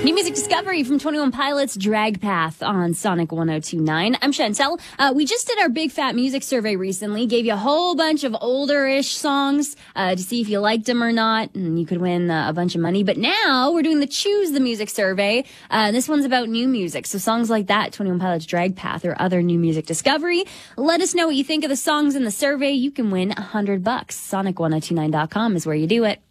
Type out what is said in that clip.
New music discovery from 21 Pilots, Drag Path on Sonic 102.9. I'm Chantel. We just did our big fat music survey recently, gave you a whole bunch of older-ish songs to see if you liked them or not, and you could win a bunch of money. But now we're doing the Choose the Music survey. This one's about new music, so songs like that, 21 Pilots, Drag Path, or other new music discovery. Let us know what you think of the songs in the survey. You can win $100. Sonic1029.com is where you do it.